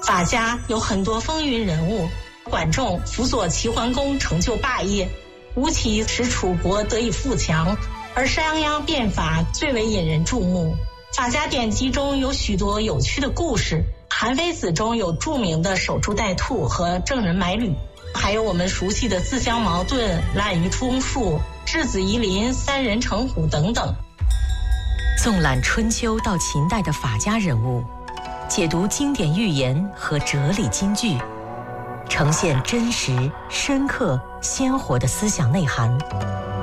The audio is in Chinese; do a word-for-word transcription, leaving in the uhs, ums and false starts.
法家有很多风云人物，管仲辅佐齐桓公成就霸业，吴起使楚国得以富强，而商鞅变法最为引人注目。法家典籍中有许多有趣的故事，韩非子中有著名的守株待兔和郑人买履，还有我们熟悉的自相矛盾、滥竽充数、质子夷陵、三人成虎等等。 纵览春秋到秦代的法家人物，解读经典寓言和哲理金句，呈现真实、深刻、鲜活的思想内涵。